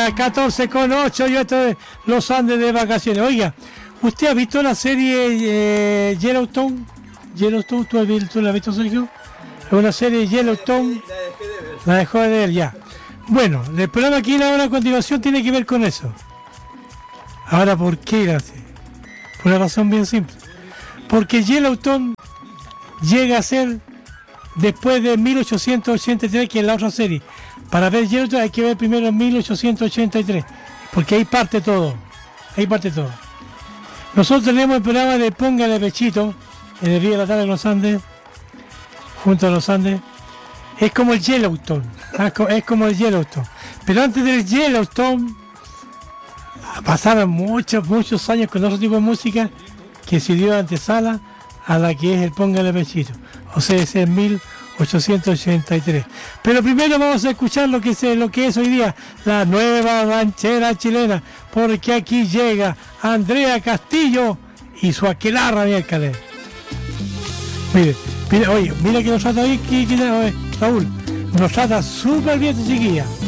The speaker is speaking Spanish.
Oiga, 14:08, yo esto de los Andes de vacaciones. Oiga, ¿usted ha visto la serie Yellowstone? ¿Yellowstone? ¿Tú la has visto, Sergio? Es una serie Yellowstone. La dejó de ver ya. Bueno, el programa aquí ahora a continuación tiene que ver con eso. Ahora, ¿por qué? Gracias. Por una razón bien simple. Porque Yellowstone llega a ser después de 1883, que es la otra serie. Para ver Yellowstone hay que ver primero en 1883, porque ahí parte todo. Ahí parte todo. Nosotros tenemos el programa de Póngale Pechito, en el Río de la Tarde de los Andes, junto a los Andes. Es como el Yellowstone, es como el Yellowstone. Pero antes del Yellowstone pasaron muchos años con otro tipo de música que se dio antesala a la que es el Póngale Pechito. O sea, es en 1883. Pero primero vamos a escuchar lo que es hoy día la nueva ranchera chilena, porque aquí llega Andrea Castillo y su aquelarra miércoles. Mire, oye, mira que nos trata hoy, Raúl, nos trata súper bien, chiquilla.